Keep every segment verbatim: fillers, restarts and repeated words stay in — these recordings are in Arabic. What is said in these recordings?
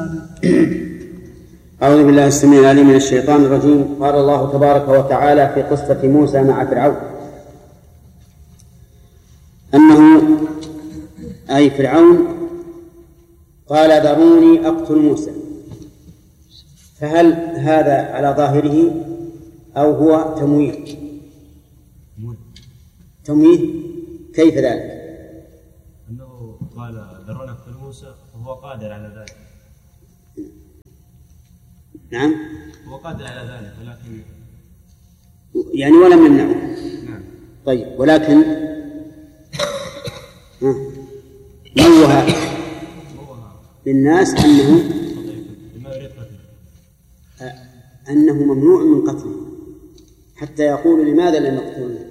أعوذ بالله السميع العليم من الشيطان الرجيم. قال الله تبارك وتعالى في قصة موسى مع فرعون أنه أي فرعون قال ذروني أقتل موسى، فهل هذا على ظاهره أو هو تمويه؟ تمويه كيف ذلك؟ أنه قال ذروني أقتل موسى وهو قادر على ذلك. نعم هو قادر على ذلك ولكن يعني ولم يمنعه. نعم. طيب ولكن نوه للناس أنه أنه ممنوع من قتله حتى يقول لماذا لم يقتله.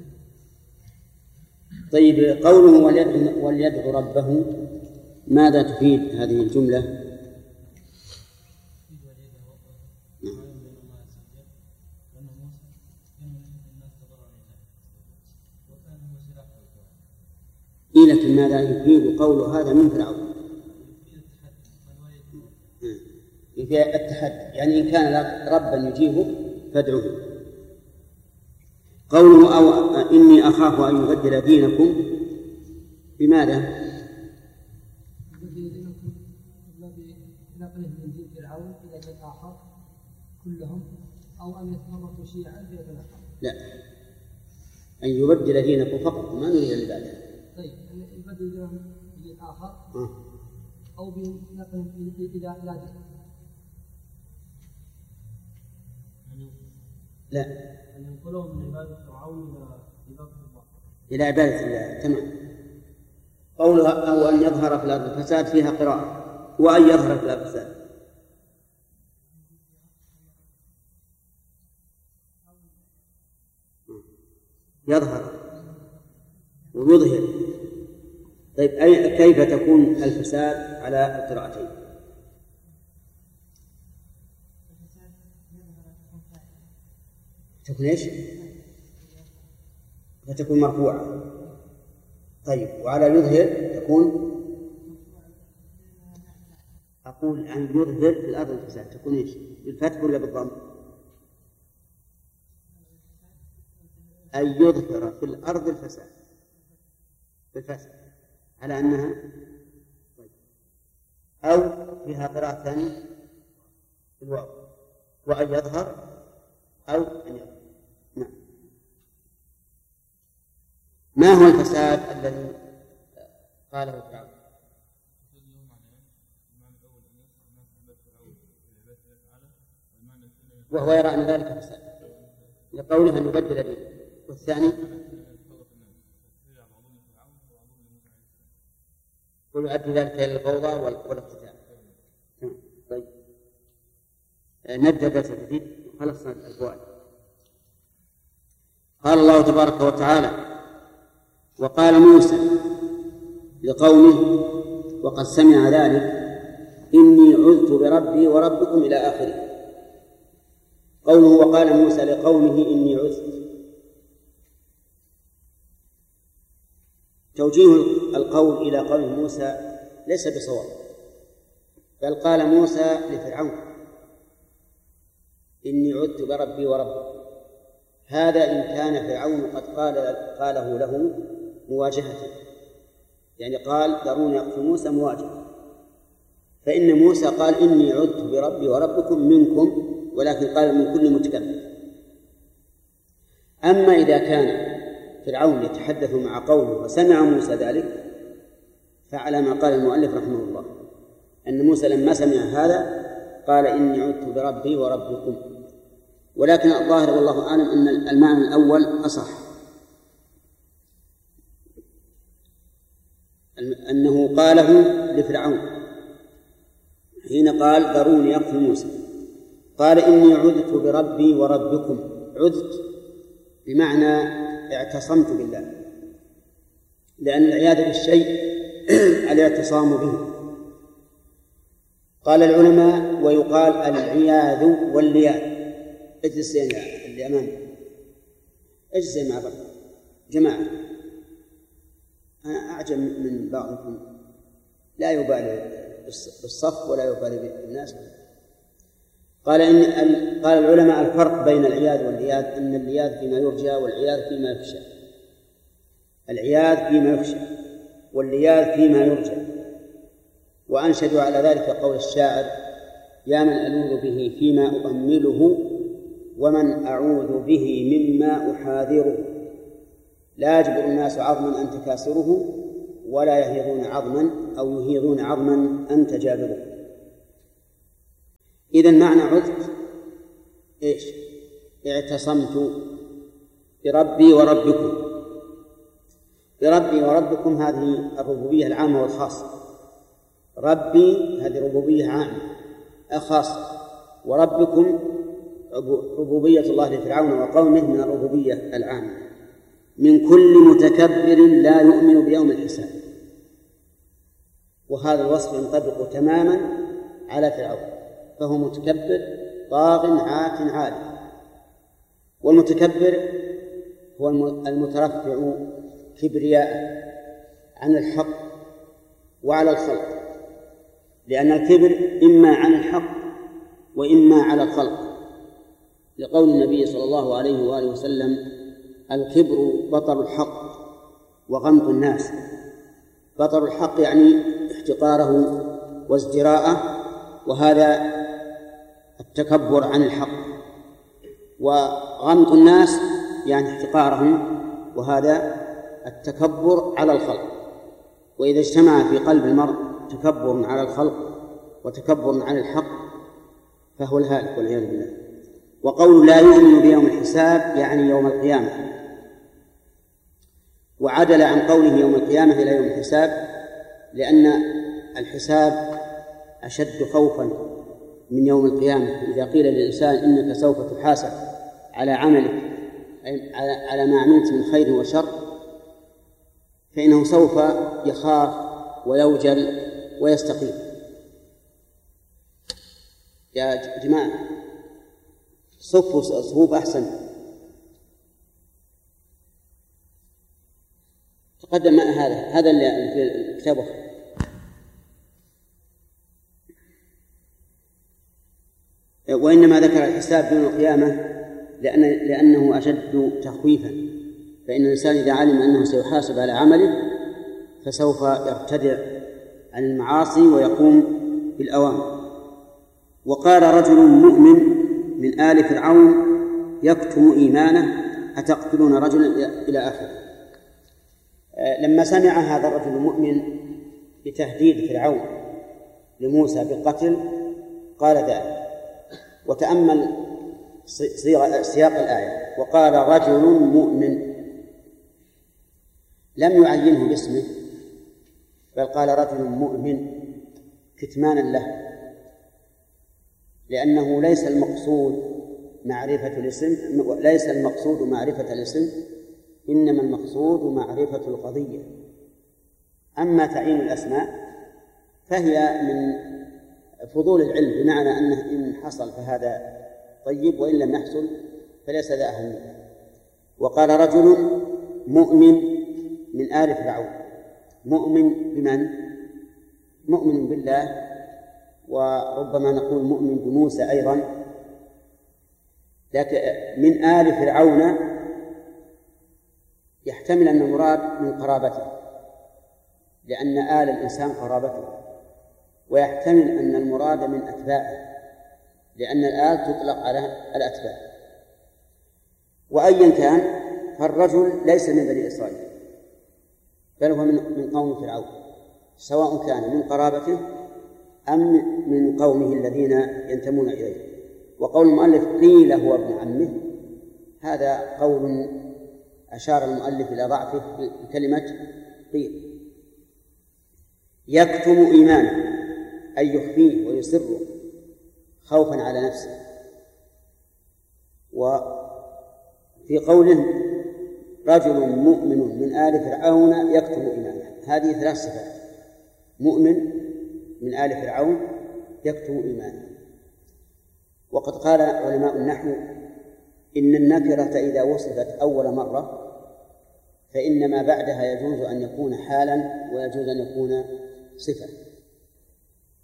طيب قوله وليدعو ربه ماذا تفيد هذه الجملة؟ إيه لكن ماذا يفيد قول هذا من فرعون؟ يفيد التحدي، يعني إن كان ربا يجيبه فادعوه. قوله أو إني أخاف أن يبدل دينكم بماذا؟ يبدل دينكم بنقله من دين فرعون إلى دين آخر كلهم، أو أن يتفرقوا شيعا في دين آخر. لا، أن يبدل دينكم فقط، ما نريد العبادة. طيب يبدل دينهم بدين آخر آه. أو بنقله إلى إلى دين. لا، أن ينقلهم من عبادة فرعون إلى عبادة الله. إلى عبادة الله، تمام. قولها أو أن يظهر في الأرض الفساد فيها قراءة، وأن يظهر في الأرض الفساد يظهر ويظهر. طيب أي كيف تكون الفساد على القراءتين؟ تكون ايش؟ فتكون مرفوعة. طيب وعلى يظهر تكون، أقول أن يظهر في الأرض الفساد تكون ايش؟ بالفتح ولا بالضم؟ أن يظهر في الأرض الفساد بالفتح على أنها. طيب. أو فيها قراءة ثانية بالواو، وأن يظهر أو أن يظهر. نعم. ما هو الفساد الذي قاله فرعون؟ وهو يرى أن ذلك فساد لقوله أن يبدل دينه. والثاني ويؤدي ذلك إلى الفوضى والاقتتال. طيب نبدأ درس جديد، خلصنا الفوائد. قال الله تبارك وتعالى: وقال موسى لقومه وقد سمع ذلك إني عذت بربي وربكم إلى آخره. قوله وقال موسى لقومه إني عذت، توجيه القول إلى قول موسى ليس بصواب، بل قال موسى لفرعون إني عذت بربي وربكم. هذا إن كان فرعون قد قال قاله له مواجهة، يعني قال ذروني أقتل موسى مواجهة، فإن موسى قال إني عذت بربي وربكم منكم، ولكن قال من كل متكلم. أما إذا كان فرعون يتحدث مع قومه وسمع موسى ذلك فعلى ما قال المؤلف رحمه الله أن موسى لما سمع هذا قال إني عذت بربي وربكم. ولكن الظاهر والله أعلم أن المعنى الأول أصح، أنه قاله لفرعون حين قال ذروني أقتل موسى، قال إني عذت بربي وربكم. عذت بمعنى اعتصمت بالله، لأن العياذ بالشيء الاعتصام به. قال العلماء ويقال العياذ واللياذ. اجلس اللي أمامي، اجلس مع بعض جماعة. أنا أعجب من بعضكم لا يبالي بالصف ولا يبالي بالناس. قال إن قال العلماء الفرق بين العياذ والعياذ أن العياذ فيما يرجى والعياذ فيما يخشى. العياذ فيما يخشى والعياذ فيما يرجى. وأنشدوا على ذلك قول الشاعر: يا من ألوذ به فيما أؤمله ومن أعوذ به مما أحاذره، لا يجبر الناس عظما أنت كاسره ولا يهيضون عظما أو يهيضون عظما أنت جابره. إذن معنى عذت إيش؟ اعتصمت بربي وربكم. بربي وربكم هذه الربوبية العامة والخاصة. ربي هذه ربوبية عامة خاصة، وربكم ربوبية الله لفرعون وقومه من الربوبية العامة. من كل متكبر لا يؤمن بيوم الحساب. وهذا الوصف ينطبق تماما على فرعون، فهو متكبر طاغ عات عالي. والمتكبر هو المترفع كبرياء عن الحق وعلى الخلق، لأن الكبر إما عن الحق وإما على الخلق، لقول النبي صلى الله عليه وآله وسلم: الكبر بطر الحق وغمط الناس. بطر الحق يعني احتقاره وازدراءه، وهذا التكبر عن الحق. وغمط الناس يعني احتقارهم، وهذا التكبر على الخلق. وإذا اجتمع في قلب المرء تكبر على الخلق وتكبر على الحق فهو الهالك والعياذ بالله. وقول لا يؤمن بيوم الحساب يعني يوم القيامة، وعدل عن قوله يوم القيامة إلى يوم الحساب لأن الحساب أشد خوفا من يوم القيامة. إذا قيل للإنسان إنك سوف تحاسب على عملك، على ما عملت من خير وشر، فإنه سوف يخاف ويوجل ويستقيم. يا جماعة صفوا صفوف أحسن. تقدم هذا هذا اللي في الكتاب. وإنما ذكر الحساب يوم القيامة لأن لأنه أشد تخويفا، فإن الإنسان إذا علم أنه سيحاسب على عمله فسوف يرتدع عن المعاصي ويقوم بالأوامر. وقال رجل مؤمن من آل فرعون يكتم إيمانه أتقتلون رجلا إلى آخره. لما سمع هذا الرجل المؤمن بتهديد فرعون لموسى بالقتل قال ذلك. وتأمل سياق الآية: وقال رجل مؤمن، لم يعينه باسمه بل قال رجل مؤمن كتمانا له، لأنه ليس المقصود معرفة الاسم، ليس المقصود معرفة الاسم، إنما المقصود معرفة القضية. أما تعيين الأسماء فهي من فضول العلم، بمعنى أنه إن حصل فهذا طيب وإن لم يحصل فليس ذا أهمية. وقال رجل مؤمن من آل فرعون. مؤمن بمن؟ مؤمن بالله، وربما نقول مؤمن بموسى أيضا، لكن من آل فرعون يحتمل أن المراد من قرابته، لأن آل الإنسان قرابته، ويحتمل أن المراد من أتباعه، لأن الآل تطلق على الأتباع. وأيا كان فالرجل ليس من بني إسرائيل بل هو من قوم فرعون، سواء كان من قرابته أم من قومه الذين ينتمون إليه. وقول المؤلف قيل هو ابن عمه، هذا قول أشار المؤلف إلى ضعفه بكلمة قيل. يكتم إيمانه أي يخفيه ويسره خوفا على نفسه. وفي قوله رجل مؤمن من آل فرعون يكتم إيمانه، هذه ثلاث صفات: مؤمن من آل فرعون يكتم إيمانه. وقد قال علماء النحو إن النكرة إذا وصفت أول مرة فإن ما بعدها يجوز أن يكون حالا ويجوز أن يكون صفة.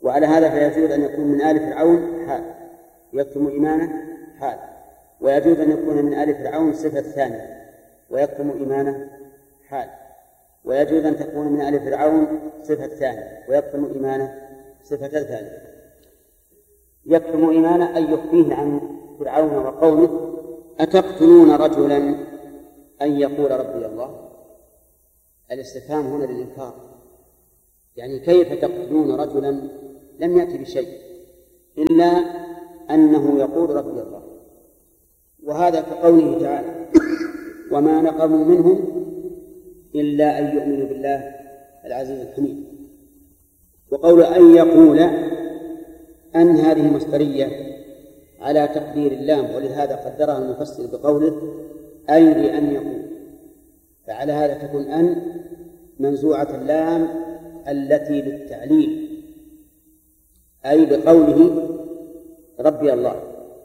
وعلى هذا فيجوز أن يكون من آل فرعون حال ويكتم إيمانه حال، ويجوز أن يكون من آل فرعون صفة ثانية ويكتم إيمانه حال، ويجوز أن تكون من آل فرعون صفة ثانية ويكتم إيمانه صفة ثالثة. يكتم إيمانه أن يخفيه عن فرعون وقومه. أتقتلون رجلا أن يقول ربي الله؟ الاستفهام هنا للإنكار، يعني كيف تقتلون رجلا لم يأتي بشيء إلا أنه يقول ربي الله. وهذا كقوله تعالى وما نقموا منهم إلا أن يؤمنوا بالله العزيز الحميد. وقول أن يقول أن هذه مصدرية على تقدير اللام، ولهذا قدرها المفسر بقوله أي لأن يقول، فعلى هذا تكون أن منزوعة اللام التي للتعليل، أي بقوله ربي الله.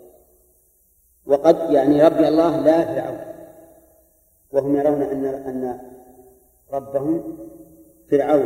وقد يعني ربي الله لا فرعون، وهم يرون أن أن ربهم فرعون.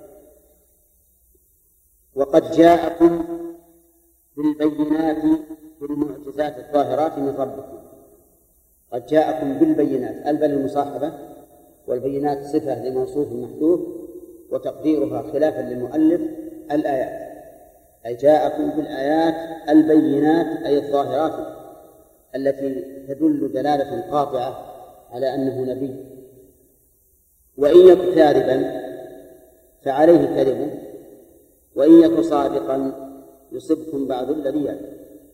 وقد جاءكم بالبينات والمعجزات الظاهرات من ربكم. قد جاءكم بالبينات، البل المصاحبة، والبينات صفة لموصوف محذوف وتقديرها خلافا للمؤلف الآيات، أي جاءكم بالآيات البينات أي الظاهرات التي تدل دلالة قاطعة على أنه نبي. وإن يك كاذبا فعليه كذبه وإن يك صادقا يصبكم بعض الذي يعلم.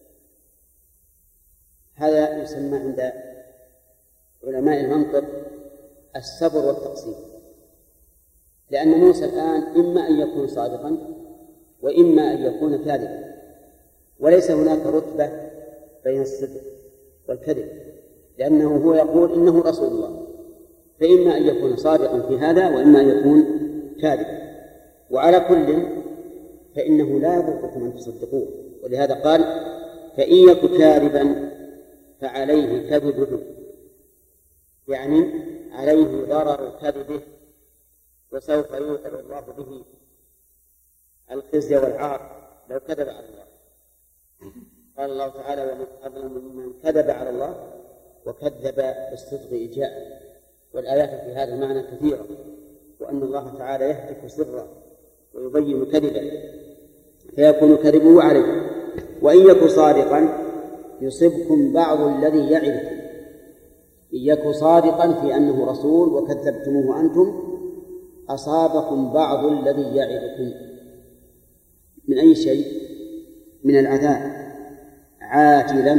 هذا يسمى عند علماء المنطق الصبر والتقسيم، لأن موسى الآن إما أن يكون صادقا وإما أن يكون كاذبا، وليس هناك رتبة بين الصدق والكذب، لأنه هو يقول إنه رسول الله، فإما أن يكون صادقا في هذا وإما أن يكون كاذبا. وعلى كل فإنه لا يضركم أن تصدقوه، ولهذا قال فإن يك كاذبا فعليه كذبه، يعني عليه ضرر كذبه وسوف يوقع الله به الخزي والعار لو كذب على الله. قال الله تعالى ومن أظلم ممن كذب على الله وكذب بالصدق إجاء. والآيات في هذا المعنى كثيرة، وأن الله تعالى يهتك سره ويبين كذبه فيكون كذبه عليه. وإن يك صادقا يصبكم بعض الذي يعدكم، إن يك صادقا في أنه رسول وكذبتموه أنتم أصابكم بعض الذي يعدكم من أي شيء؟ من العذاب عاجلا،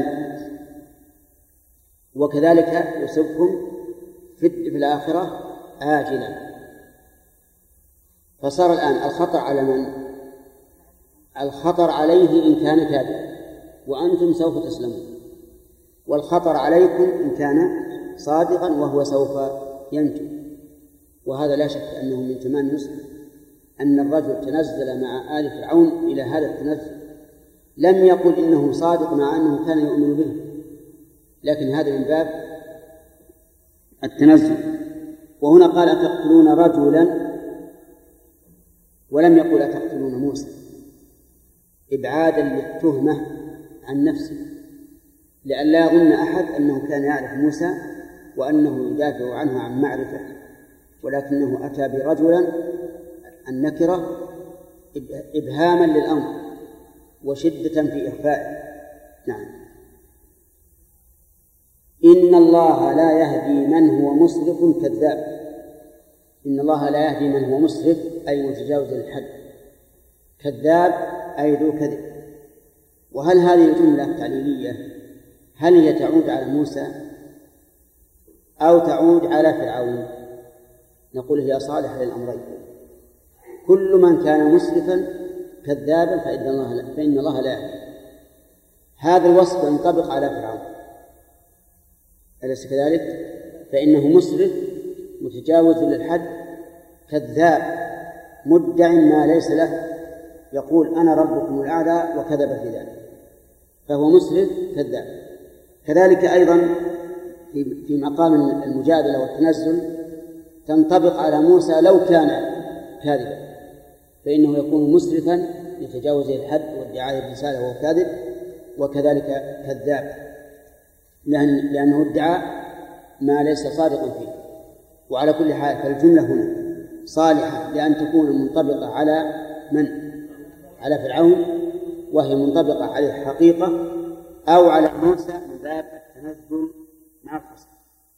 وكذلك يصبكم في الآخرة آجلا. فصار الآن الخطر على من؟ الخطر عليه إن كان كاذبا وأنتم سوف تسلمون، والخطر عليكم إن كان صادقا وهو سوف ينجو. وهذا لا شك أنه من تمام يوسف أن الرجل تنزل مع آل فرعون إلى هذا التنزل، لم يقل إنه صادق مع أنه كان يؤمن به، لكن هذا من باب التنزل. وهنا قال أتقتلون رجلا ولم يقل أتقتلون موسى، إبعادا للتهمة عن نفسه، لأن لا يظن أحد أنه كان يعرف موسى وأنه يدافع عنه عن معرفة، ولكنه أتى برجلا النكرة إبهاما للأمر وشدة في إخفائه. نعم. إن الله لا يهدي من هو مسرف كذاب. إن الله لا يهدي من هو مسرف أي متجاوز للحد، كذاب أي ذو كذب. وهل هذه الجملة تعليلية هل هي تعود على موسى أو تعود على فرعون؟ نقول هي صالحة للأمرين. كل من كان مسرفا كذابا فإن الله فإن الله لا يهدي. هذا الوصف ينطبق على فرعون، أليس كذلك؟ فإنه مسرف متجاوز للحد كذاب مدع ما ليس له، يقول أنا ربكم الأعلى وكذب في ذلك، فهو مسرف كذاب. كذلك أيضا في مقام المجادلة والتنزل تنطبق على موسى لو كان كاذبا، فإنه يكون مسرفا لتجاوزه الحد وادعاء الرسالة وهو كاذب، وكذلك كذاب لأن لأنه ادعى ما ليس صادقا فيه. وعلى كل حال فالجملة هنا صالحة لأن تكون منطبقة على من؟ على فرعون، وهي منطبقة على الحقيقة أو على موسى من باب التنزل مع الخصم.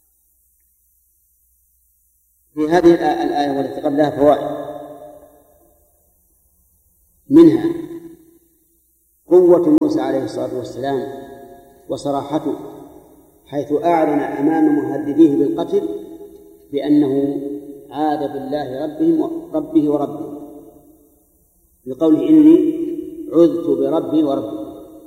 في هذه الآية والتي قبلها فوائد، منها قوة موسى عليه الصلاة والسلام وصراحته، حيث أعلن أمام مهدديه بالقتل بأنه عاد بالله ربهم ربه وربه، بقوله إني عذت بربي وربي.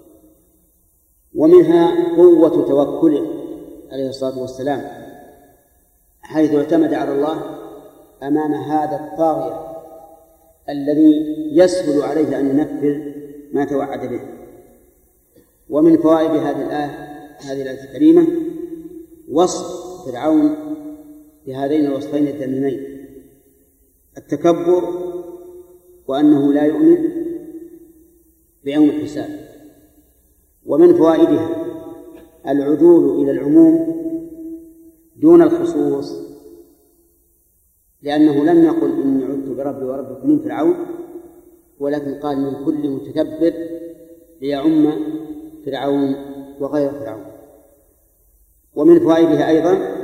ومنها قوة توكله عليه الصلاة والسلام، حيث اعتمد على الله أمام هذا الطاغية الذي يسهل عليه أن ينفذ ما توعد به. ومن فوائد هذه الآية هذه الآية الكريمة وصف فرعون بهذين الوصفين الذميمين: التكبر وأنه لا يؤمن بيوم الحساب. ومن فوائدها العدول إلى العموم دون الخصوص، لأنه لم يقل إني عدت بربي وربكم من فرعون، ولكن قال من كل متكبر ليعم فرعون وغير فرعون. ومن فوائدها أيضا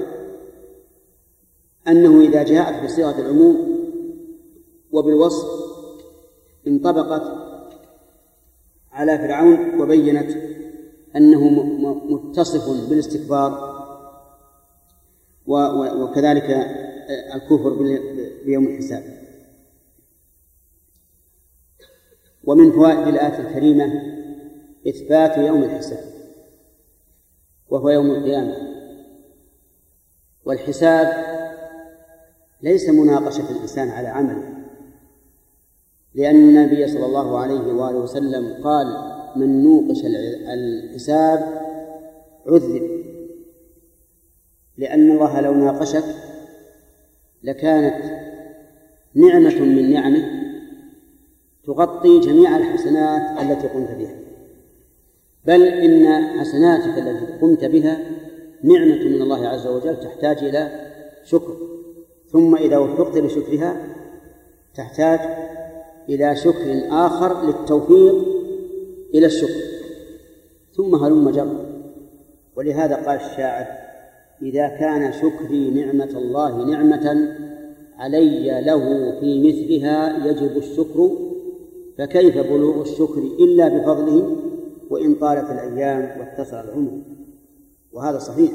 أنه إذا جاءت بصيغة العموم وبالوصف انطبقت على فرعون وبينت أنه متصف بالاستكبار وكذلك الكفر بيوم الحساب. ومن فوائد الآية الكريمة إثبات يوم الحساب وهو يوم القيامة. والحساب ليس مناقشة الإنسان على عمله، لأن النبي صلى الله عليه وآله وسلم قال من نوقش الحساب عذب، لأن الله لو ناقشك لكانت نعمة من نعمه تغطي جميع الحسنات التي قمت بها، بل إن حسناتك التي قمت بها نعمة من الله عز وجل تحتاج إلى شكر، ثم إذا وفقت لشكرها تحتاج إلى شكر آخر للتوفيق إلى الشكر، ثم هلم جر. ولهذا قال الشاعر: إذا كان شكري نعمة الله نعمة علي له في مثلها يجب الشكر، فكيف بلوغ الشكر إلا بفضله وإن طالت الأيام واتصل العمر. وهذا صحيح.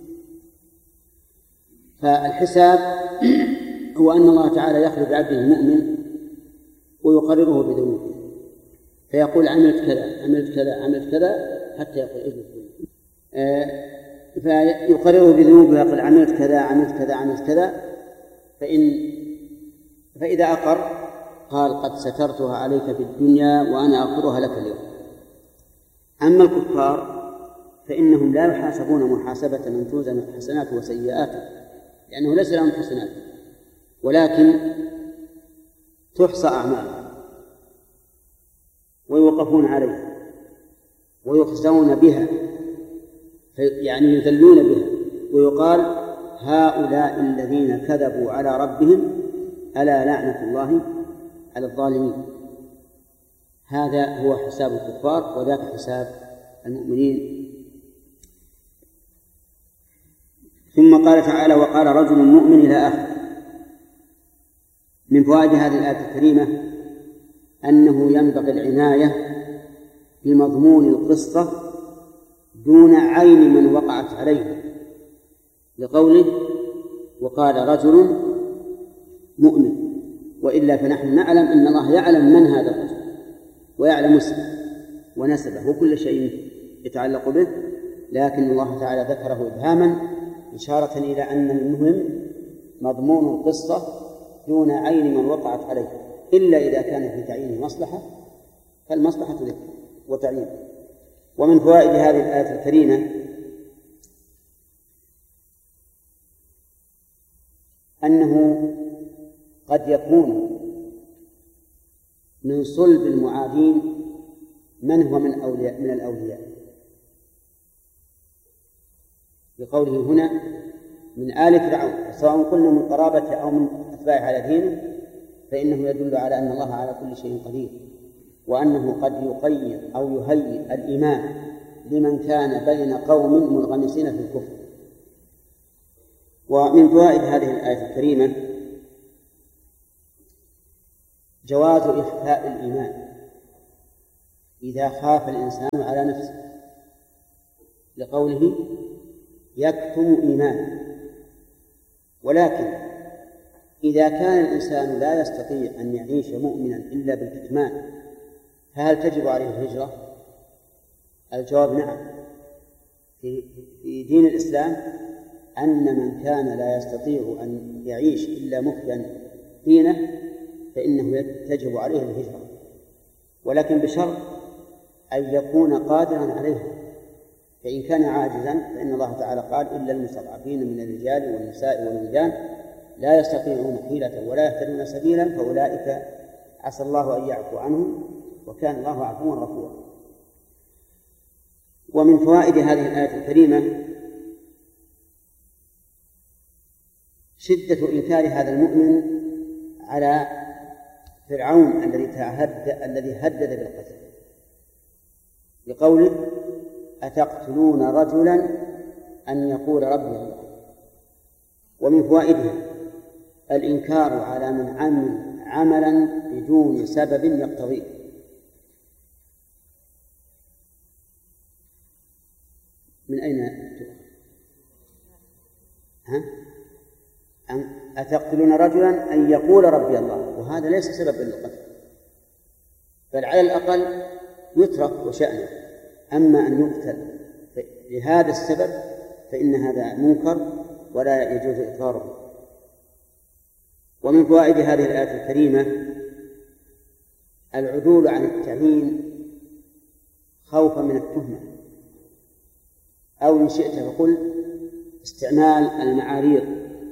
فالحساب هو أن الله تعالى يخلو بعبده المؤمن ويقرره بذنوبه، فيقول عملت كذا عملت كذا عملت كذا حتى يقول اجلس آه فيقرره بذنوبه ويقول عملت كذا عملت كذا عملت كذا، فإن فإذا أقر قال قد سترتها عليك في الدنيا وأنا أغفرها لك اليوم. أما الكفار فإنهم لا يحاسبون محاسبة من توزن حسناته وسيئاته، لأنه ليس لهم حسنات، ولكن تحصى أعمالهم ويوقفون عليها ويخزون بها، يعني يذلون بها، ويقال هؤلاء الذين كذبوا على ربهم ألا لعنة الله على الظالمين. هذا هو حساب الكفار وذاك حساب المؤمنين. ثم قال تعالى: وقال رجل مؤمن إلى آخر. من فوائد هذه الآية الكريمة أنه ينبغي العناية بمضمون القصة دون عين من وقعت عليه، لقوله: وقال رجل مؤمن، وإلا فنحن نعلم أن الله يعلم من هذا الرجل ويعلم اسمه ونسبه وكل شيء يتعلق به، لكن الله تعالى ذكره إبهاما إشارة إلى أن المهم مضمون القصة دون عين من وقعت عليه، إلا إذا كان في تعيين مصلحة فالمصلحة ذكر وتعيين. ومن فوائد هذه الآية الكريمة أنه قد يكون من صلب المعادين من هو من أولياء من الأولياء، بقوله هنا من آل فرعون، سواء قلنا من قرابته أو من أتباعه على دينه، فإنه يدل على أن الله على كل شيء قدير، وأنه قد يقيد أو يهيئ الإيمان لمن كان بين قوم منغمسين في الكفر. ومن فوائد هذه الآية الكريمة جواز إخفاء الإيمان إذا خاف الإنسان على نفسه، لقوله يكتم إيمانه. ولكن إذا كان الإنسان لا يستطيع أن يعيش مؤمنا إلا بالكتمان، فهل تجب عليه الهجرة؟ الجواب نعم. في دين الإسلام أن من كان لا يستطيع أن يعيش إلا مخفيا دينه فإنه تجب عليه الهجرة، ولكن بشرط أن يكون قادرا عليها. فإن كان عاجزا فإن الله تعالى قال إلا المستضعفين من الرجال والنساء والولدان لا يستطيعون حيلة ولا يهتدون سبيلا فأولئك عسى الله أن يعفو عنهم وكان الله عفوا غفورا. ومن فوائد هذه الآية الكريمة شدة إنكار هذا المؤمن على فرعون الذي تعهد الذي هدد بالقتل، بقوله أتقتلون رجلا أن يقول ربي الله. ومن فوائدها الإنكار على من عمل عملا بدون سبب يقتضيه، من أين ها؟ أتقتلون رجلا أن يقول ربي الله، وهذا ليس سبب للقتل، بل على الأقل يترك وشأنه. أما أن يقتل لهذا السبب فإن هذا منكر ولا يجوز إقراره. ومن فوائد هذه الآية الكريمة العدول عن التعيين خوفا من التهمة، أو إن شئت فقل استعمال المعاريض،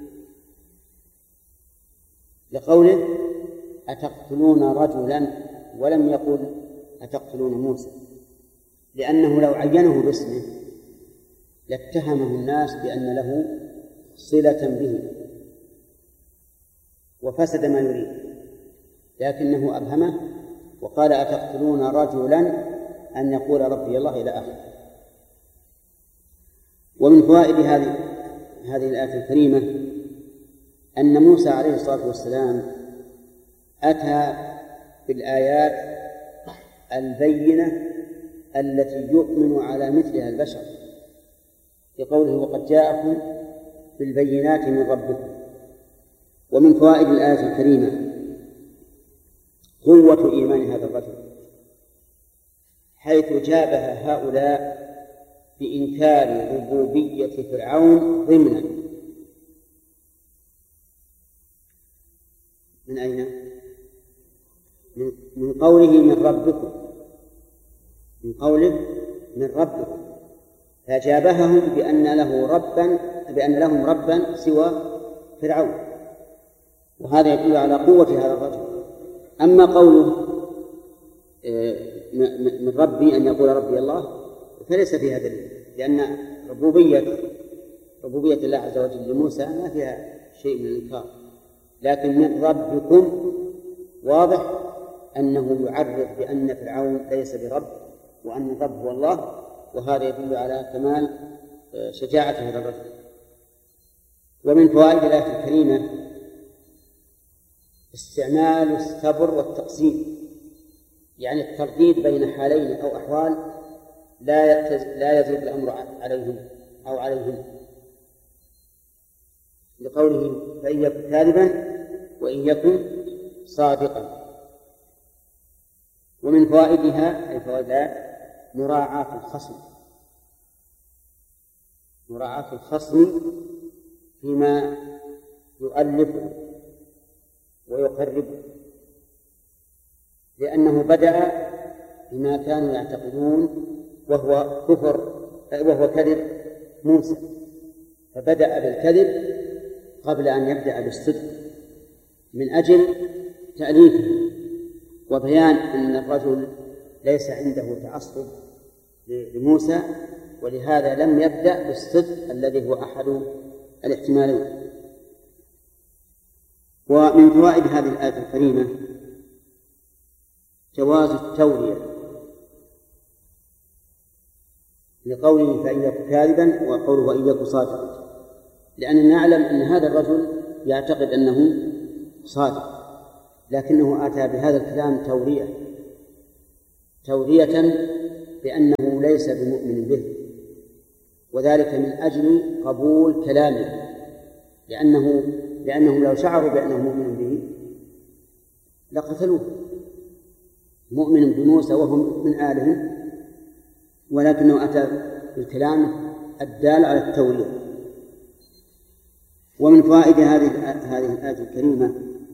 لقوله أتقتلون رجلا ولم يقل أتقتلون موسى، لأنه لو عينه باسمه لاتهمه الناس بأن له صلة به وفسد ما يريد، لكنه أبهمه وقال أتقتلون رجلا أن يقول ربي الله إلى آخره. ومن فوائد هذه هذه الآية الكريمة أن موسى عليه الصلاة والسلام أتى بالآيات البينة التي يؤمن على مثلها البشر، بقوله وقد جاءكم بالبينات من ربكم. ومن فوائد الآية الكريمة قوة إيمان هذا الرجل، حيث جابه هؤلاء بإنكار ربوبية فرعون ضمنا. من أين؟ من قوله من ربكم، من قوله من ربكم، فجابههم بأن له ربا بأن لهم ربا سوى فرعون، وهذا يدل على قوة هذا الرجل. أما قوله من ربي أن يقول ربي الله فليس فيها دليل، لأن ربوبية ربوبية الله عز وجل لموسى ما فيها شيء من الإنكار، لكن من ربكم واضح أنه يعرف بأن فرعون ليس برب وأن الرب هو الله، وهذا يدل على كمال شجاعة هذا الرجل. ومن فوائد الآية الكريمة استعمال الصبر والتقسيم، يعني الترديد بين حالين أو أحوال لا لا يزيد الأمر عليهم أو عليهم، لقوله فإن يكن كاذبا وإن يكن صادقا. ومن فوائدها أي فوائدها مراعاة الخصم، مراعاة الخصم فيما يؤلفه ويقربه، لأنه بدأ بما كانوا يعتقدون وهو كفر وهو كذب موسى، فبدأ بالكذب قبل أن يبدأ بالصدق من أجل تأليفه. وبيان أن الرجل ليس عنده تعصب لموسى، ولهذا لم يبدأ بالصدق الذي هو أحد الاحتمالين. ومن فوائد هذه الآية الكريمة جواز التورية لقوله فإن يكن كاذبا وقوله وإن يكن صادقا، لأننا نعلم أن هذا الرجل يعتقد أنه صادق، لكنه أتى بهذا الكلام تورية تورية بأنه ليس بمؤمن به، وذلك من أجل قبول كلامه، لأنه لأنهم لو شعروا بأنه مؤمن به لقتلوه، مؤمن بموسى وهم من آلهم، ولكنه أتى بالكلام الدال على التورية. ومن فوائد هذه هذه الآية الكريمة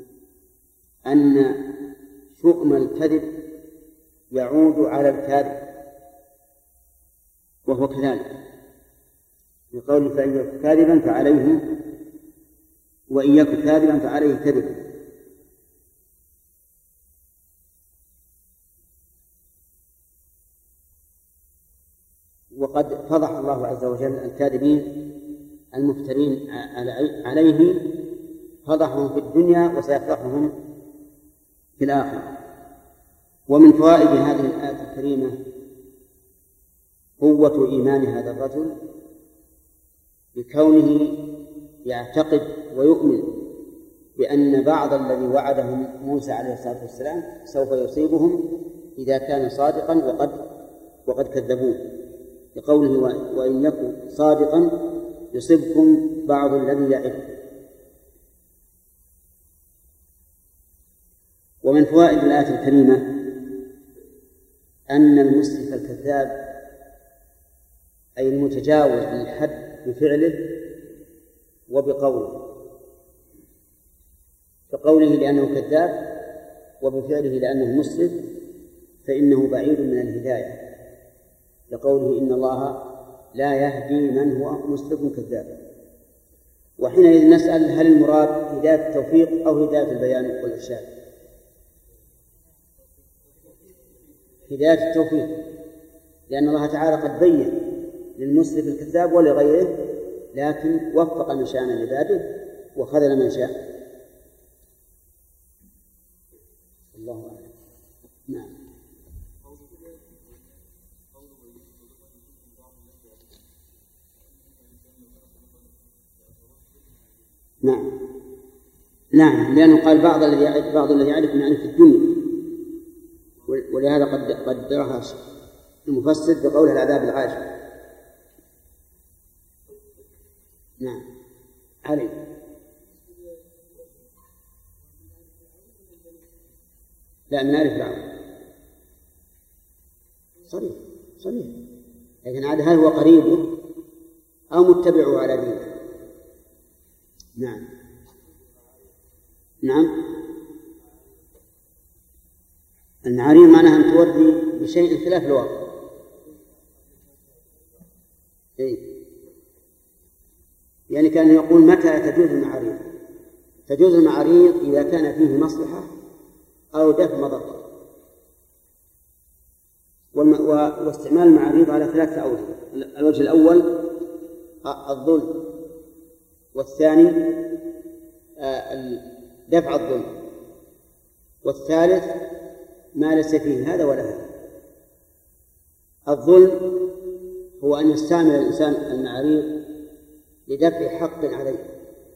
أن شؤم الكذب يعود على الكاذب، وهو كذلك بقوله فإن يكن كاذبا فعليه وإن يكن كاذبا فعليه كذب. وقد فضح الله عز وجل الكاذبين المفترين عليه، فضحهم في الدنيا وسيفضحهم في الآخرة. ومن فوائد هذه الآية الكريمة قوة إيمان هذا الرجل بكونه يعتقد ويؤمن بأن بعض الذي وعدهم موسى عليه الصلاة والسلام سوف يصيبهم إذا كان صادقا وقد وقد كذبوه، لقوله وإن يكن صادقا يصيبكم بعض الذي يعد. ومن فوائد الآية الكريمة أن المسرف الكذاب أي المتجاوز للحد بفعله وبقوله، فقوله لأنه كذاب وبفعله لأنه مسرف فإنه بعيد من الهداية، لقوله إن الله لا يهدي من هو مسرف كذاب. وحينئذ نسأل هل المراد هداية التوفيق أو هداية البيان والإرشاد؟ هداية التوفيق، لأن الله تعالى قد بين للمسرف الكذاب ولغيره، لكن وفق من شاء من عباده وخذل من شاء. الله أعلم. نعم. نعم نعم لأنه قال بعض الذي يعرف بعض الذي يعرف من يعرف في الدنيا، ولهذا قد قدرها المفسر بقوله العذاب العاجل. نعم علي. لا من آل فرعون صريح صريح، لكن عاد هل هو قريبه أو متبعه على دينه؟ نعم نعم المعارير معناها أن تودي بشيء خلاف الواقع. إيه؟ يعني كان يقول متى تجوز المعاريض؟ تجوز المعاريض إذا كان فيه مصلحة أو دفع مضرة. واستعمال المعاريض على ثلاثة أوجه: الوجه الأول الظلم، والثاني دفع الظلم، والثالث ما ليس فيه هذا ولا هذا. الظلم هو أن يستعمل الإنسان المعاريض لدفع حق عليه،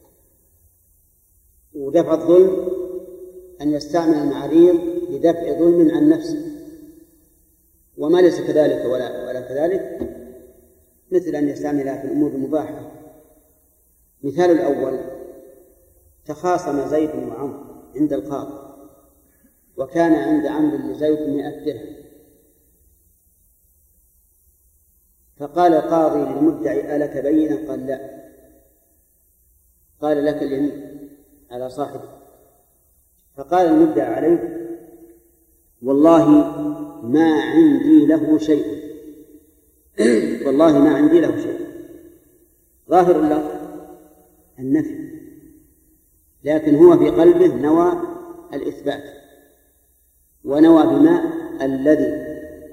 ودفع الظلم أن يستعمل المعاريض لدفع ظلم عن نفسه، وما ليس كذلك ولا ولا كذلك، مثل أن يستعملها في الأمور المباحة. مثال الأول: تخاصم زيد وعمرو عند القاضي، وكان عند عمرو لزيد مئة درهم، فقال القاضي للمدعي: ألك بينة؟ قال: لا. قال: لك اليمين على صاحبه. فقال المدعي عليه: والله ما عندي له شيء والله ما عندي له شيء. ظاهر له النفي، لكن هو في قلبه نوى الإثبات. ونوى بماء الذي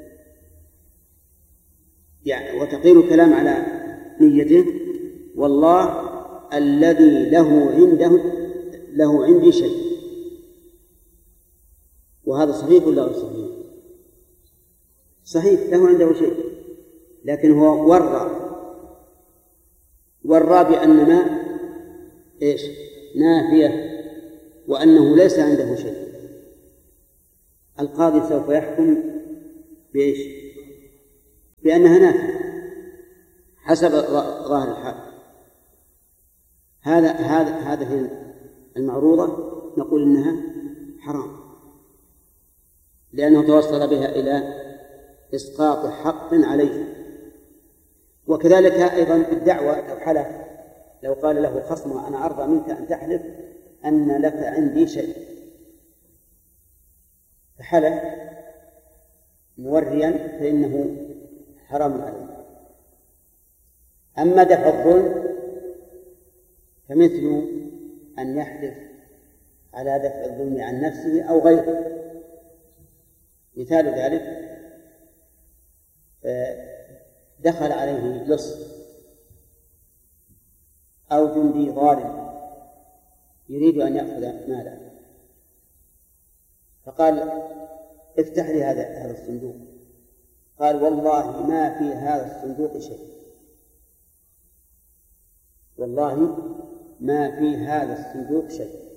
يعني وتقيل الكلام على نيته والله الذي له عنده له عندي شيء. وهذا صحيح ولا غير صحيح؟ صحيح، له عنده شيء، لكن هو ورى ورى بأن ما إيش نافية وأنه ليس عنده شيء. القاضي سوف يحكم بإيش؟ بأنها نافية حسب ظاهر الحال. هذا هذا هذه المعروضة نقول إنها حرام لأنه توصل بها إلى إسقاط حق عليه. وكذلك أيضا الدعوة لو حلف، لو قال له خصمه أنا أرضى منك أن تحلف أن لك عندي شيء، فحلف موريا فإنه حرام عليه. أما دفع الظلم فمثل أن يحلف على دفع الظلم عن نفسه أو غيره. مثال ذلك دخل عليه لص أو جندي ظالم يريد أن يأخذ ماله، فقال افتح لي هذا هذا الصندوق. قال والله ما في هذا الصندوق شيء، والله ما في هذا الصندوق شيء.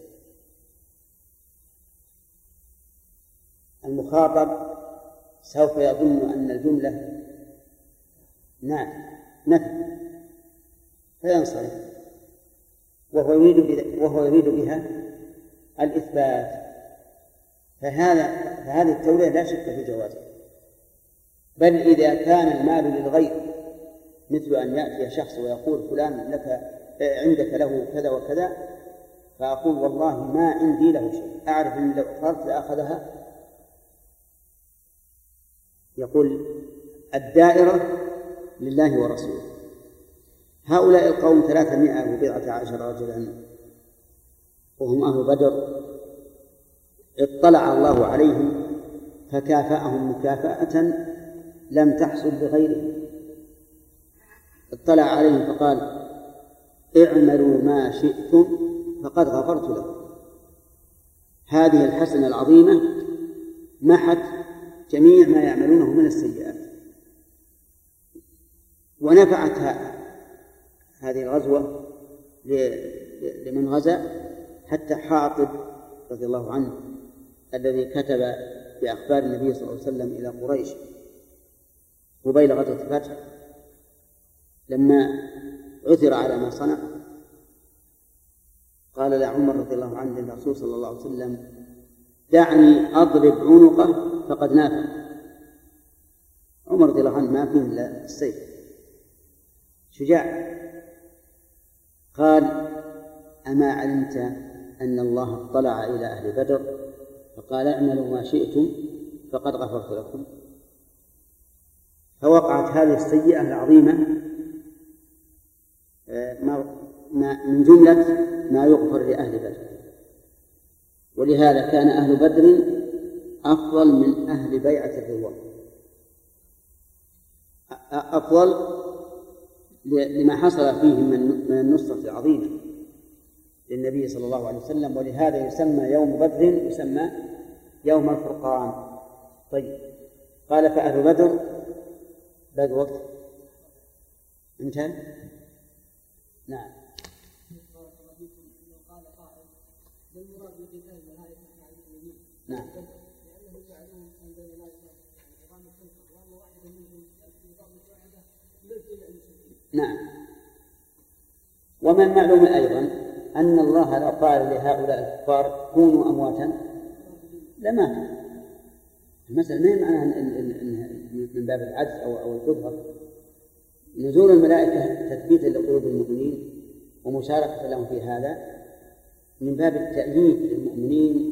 المخاطب سوف يظن أن الجملة نفي فينصرف، وهو يريد وهو يريد بها الإثبات. فهذا فهذه التورية لا شك في جوازها، بل إذا كان المال للغير مثل أن يأتي شخص ويقول فلان لك عندك له كذا وكذا، فأقول والله ما عندي له شيء، أعرف أن لو أخذت لأخذها. يقول الدائرة لله ورسوله. هؤلاء القوم ثلاثمائة وبضعة عشر رجلا وهم أهل بدر، اطلع الله عليهم فكافأهم مكافأة لم تحصل بغيرهم. اطلع عليهم فقال اعملوا ما شئتم فقد غفرت لكم. هذه الحسنة العظيمة محت جميع ما يعملونه من السيئات، ونفعت هذه الغزوة لمن غزا، حتى حاطب رضي الله عنه الذي كتب بأخبار النبي صلى الله عليه وسلم إلى قريش قبيل غزوة الفتح لما عثر على ما صنع، قال لعمر رضي الله عنه للرسول صلى الله عليه وسلم دعني أضرب عنقه فقد نافع. عمر رضي الله عنه ما فيه إلا السيف، شجاع. قال أما علمت أن الله اطلع إلى أهل بدر فقال اعملوا ما شئتم فقد غفرت لكم. فوقعت هذه السيئة العظيمة من جملة ما يغفر لأهل بدر، ولهذا كان أهل بدر أفضل من أهل بيعة الرضوان، أفضل لما حصل فيهم من النصرة العظيمة للنبي صلى الله عليه وسلم، ولهذا يسمى يوم بدر يسمى يوم الفرقان. طيب، قال فأهل بدر باقي وقت انتهى. نعم. نعم. نعم. ومن معلوم أيضا أن الله لو قال لهؤلاء الكفار كونوا أمواتا لماتوا. المسألة ما هي معناها من باب العجز أو أو القدرة. نزول الملائكة تثبيتا لقلوب المؤمنين ومشاركة لهم في هذا من باب التأييد للمؤمنين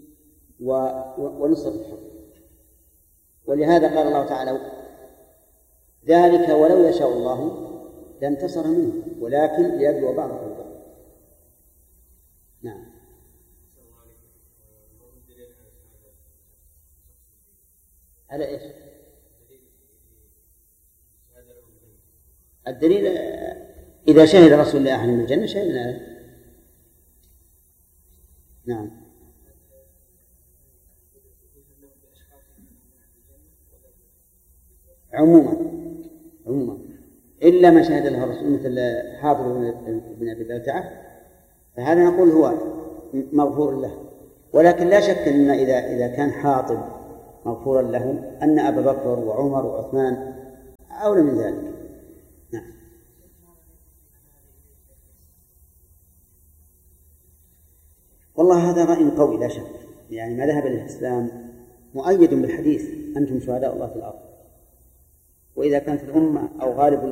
ونصرة الحق. ولهذا قال الله تعالى ذلك ولو يشاء الله لانتصر منه ولكن ليبلو بعضهم بعضا. نعم. على إيش؟ الدليل إذا شهد رسول الله أهل الجنة شهدنا. نعم. عموما عموما إلا ما شهد له الرسول مثل حاضر بن أبي بلتعة فهذا نقول هو مغفور له، ولكن لا شك أن إذا إذا كان حاطب مغفورا له أن أبا بكر وعمر وعثمان أولى من ذلك. نعم. والله هذا رأي قوي لا شك، يعني مذهب الإسلام مؤيد بالحديث أنتم شهداء الله في الأرض، وإذا كانت الأمة أو غالب